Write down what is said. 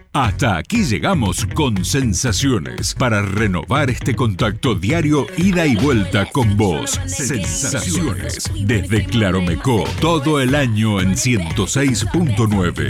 Hasta aquí llegamos con Sensaciones, para renovar este contacto diario, ida y vuelta con vos. Sensaciones, desde Claromecó, todo el año en 106.9.